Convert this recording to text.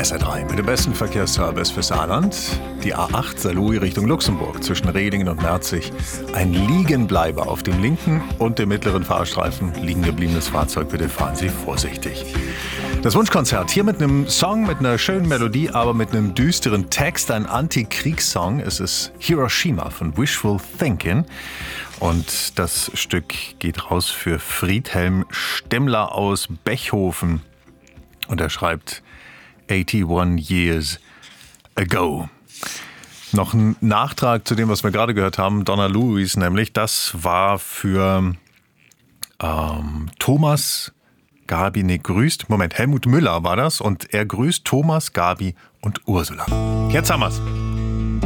SR3 mit dem besten Verkehrsservice für Saarland. Die A8 Saarlouis Richtung Luxemburg zwischen Redingen und Merzig. Ein Liegenbleiber auf dem linken und dem mittleren Fahrstreifen. Liegen gebliebenes Fahrzeug, bitte fahren Sie vorsichtig. Das Wunschkonzert hier mit einem Song, mit einer schönen Melodie, aber mit einem düsteren Text. Ein Antikriegssong. Es ist Hiroshima von Wishful Thinking. Und das Stück geht raus für Friedhelm Stemmler aus Bechhofen. Und er schreibt 81 years ago. Noch ein Nachtrag zu dem, was wir gerade gehört haben. Donna Louise nämlich, das war für Thomas, Gabi, grüßt. Moment, Helmut Müller war das. Und er grüßt Thomas, Gabi und Ursula. Jetzt haben wir's.